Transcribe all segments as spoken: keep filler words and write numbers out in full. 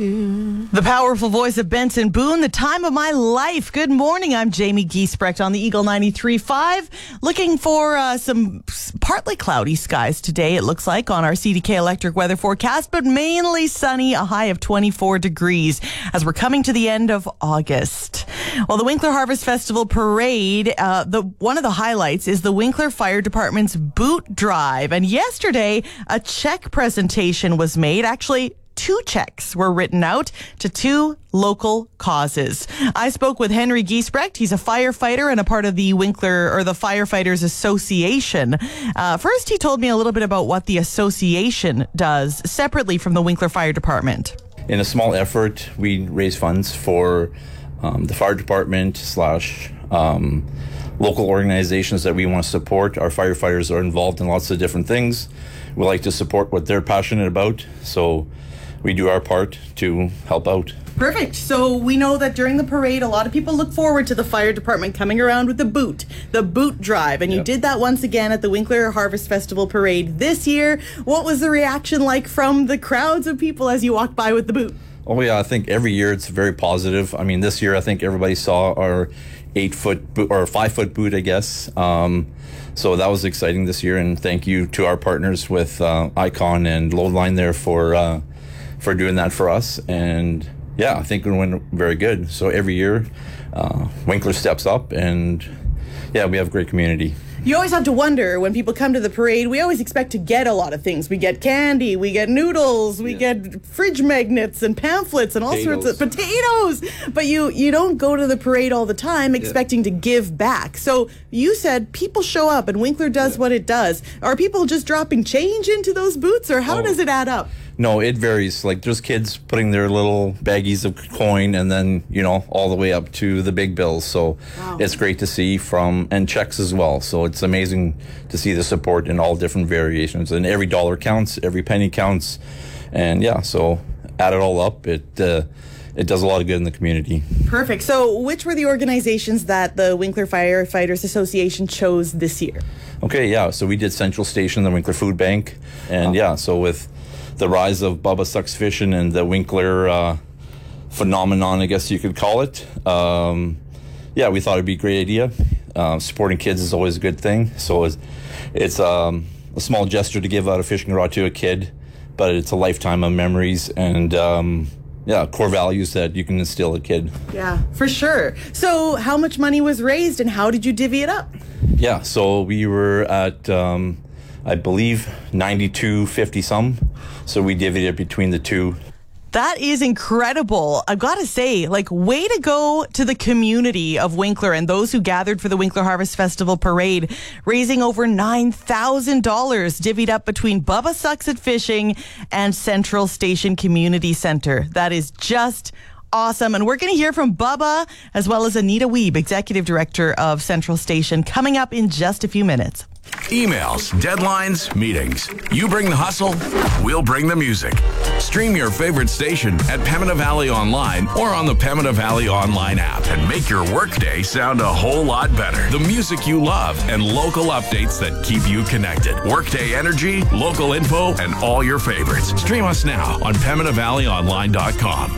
The powerful voice of Benson Boone, the time of my life. Good morning. I'm Jamie Giesbrecht on the Eagle ninety-three point five. Looking for uh, some partly cloudy skies today, it looks like, on our C D K Electric weather forecast, but mainly sunny, a high of twenty-four degrees as we're coming to the end of August. Well, the Winkler Harvest Festival Parade, uh, the one of the highlights is the Winkler Fire Department's boot drive. And yesterday, a check presentation was made. Actually, two checks were written out to two local causes. I spoke with Henry Giesbrecht. He's a firefighter and a part of the Winkler or the Firefighters Association. Uh, first, he told me a little bit about what the association does separately from the Winkler Fire Department. In a small effort, we raise funds for um, the fire department slash um, local organizations that we want to support. Our firefighters are involved in lots of different things. We like to support what they're passionate about. So we do our part to help out. Perfect. So we know that during the parade, a lot of people look forward to the fire department coming around with the boot, the boot drive. And you yep. did that once again at the Winkler Harvest Festival Parade this year. What was the reaction like from the crowds of people as you walked by with the boot? Oh, yeah. I think every year it's very positive. I mean, this year I think everybody saw our eight-foot boot, or five-foot boot, I guess. Um, so that was exciting this year. And thank you to our partners with uh, Icon and Loadline there for... Uh, for doing that for us. And yeah, I think it went very good. So every year, uh, Winkler steps up, and yeah, we have a great community. You always have to wonder when people come to the parade, we always expect to get a lot of things. We get candy, we get noodles, we yeah. get fridge magnets and pamphlets and all potatoes. sorts of potatoes. But you, you don't go to the parade all the time expecting yeah. to give back. So you said people show up and Winkler does yeah. what it does. Are people just dropping change into those boots, or how oh. does it add up? No, it varies. Like, there's kids putting their little baggies of coin and then, you know, all the way up to the big bills. So wow. it's great to see from, and checks as well. So it's amazing to see the support in all different variations. And every dollar counts, every penny counts. And yeah, so add it all up, it uh, it does a lot of good in the community. Perfect. So which were the organizations that the Winkler Firefighters Association chose this year? Okay, yeah. So we did Central Station, the Winkler Food Bank. And wow. yeah, so with the rise of Bubba Sucks Fishing and the Winkler uh, phenomenon, I guess you could call it. Um, yeah, we thought it'd be a great idea. Uh, supporting kids is always a good thing. So it's, it's um, a small gesture to give out a fishing rod to a kid, but it's a lifetime of memories and um, yeah, core values that you can instill a kid. Yeah, for sure. So how much money was raised and how did you divvy it up? Yeah, so we were at, um, I believe, ninety-two fifty some. So we divvied it between the two. That is incredible. I've got to say, like, way to go to the community of Winkler and those who gathered for the Winkler Harvest Festival Parade, raising over nine thousand dollars divvied up between Bubba Sucks at Fishing and Central Station Community Center. That is just awesome. And we're going to hear from Bubba as well as Anita Wiebe, Executive Director of Central Station, coming up in just a few minutes. Emails, deadlines, meetings. You bring the hustle, we'll bring the music. Stream your favorite station at Pembina Valley Online or on the Pembina Valley Online app and make your workday sound a whole lot better. The music you love and local updates that keep you connected. Workday energy, local info, and all your favorites. Stream us now on Pembina Valley Online dot com.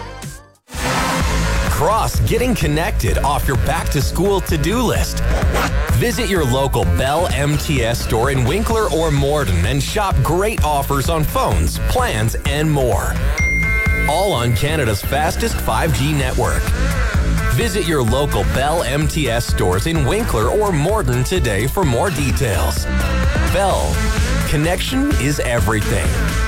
Cross getting connected off your back-to-school to-do list. Visit your local Bell M T S store in Winkler or Morden and shop great offers on phones, plans, and more. All on Canada's fastest five G network. Visit your local Bell M T S stores in Winkler or Morden today for more details. Bell, connection is everything.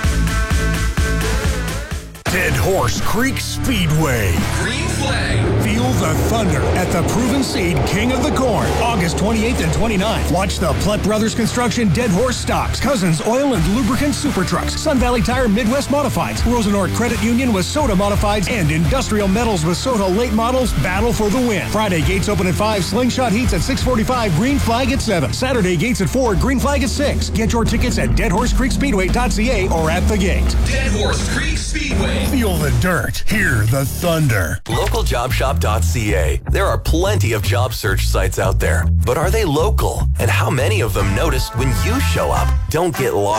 Dead Horse Creek Speedway. Green flag. Feel the thunder at the Proven Seed King of the Corn, August twenty-eighth and twenty-ninth. Watch the Plett Brothers Construction Dead Horse Stocks, Cousins Oil and Lubricant Super Trucks, Sun Valley Tire Midwest Modifieds, Rosenort Credit Union with Soda Modifieds, and Industrial Metals with Soda Late Models battle for the win. Friday, gates open at five, Slingshot Heats at six forty-five, Green Flag at seven. Saturday, gates at four, Green Flag at six. Get your tickets at dead horse creek speedway dot c a or at the gate. Dead Horse Creek Speedway. Feel the dirt. Hear the thunder. local job shop dot c a. There are plenty of job search sites out there, but are they local? And how many of them notice when you show up? Don't get lost.